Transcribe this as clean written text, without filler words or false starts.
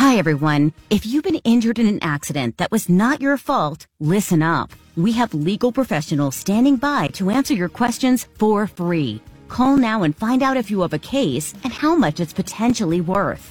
Hi, everyone. If you've been injured in an accident that was not your fault, listen up. We have legal professionals standing by to answer your questions for free. Call now and find out if you have a case and how much it's potentially worth.